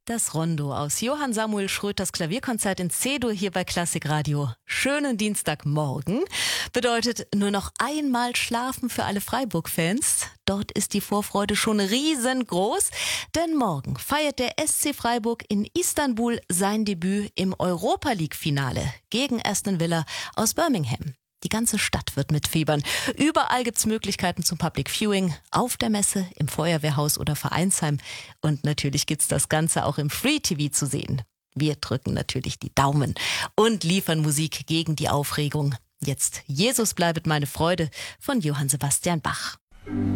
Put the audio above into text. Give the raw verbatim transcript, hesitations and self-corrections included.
Das Rondo aus Johann Samuel Schröters Klavierkonzert in C-Dur hier bei Klassikradio. Schönen Dienstagmorgen. Bedeutet nur noch einmal schlafen für alle Freiburg-Fans. Dort ist die Vorfreude schon riesengroß, denn morgen feiert der S C Freiburg in Istanbul sein Debüt im Europa-League-Finale gegen Aston Villa aus Birmingham. Die ganze Stadt wird mitfiebern. Überall gibt's Möglichkeiten zum Public Viewing, auf der Messe, im Feuerwehrhaus oder Vereinsheim. Und natürlich gibt's das Ganze auch im Free T V zu sehen. Wir drücken natürlich die Daumen und liefern Musik gegen die Aufregung. Jetzt Jesus bleibet meine Freude von Johann Sebastian Bach.